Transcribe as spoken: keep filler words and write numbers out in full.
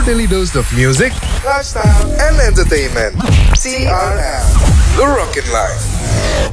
your daily dose of music, lifestyle, and entertainment. C R L, The Rockin' Life.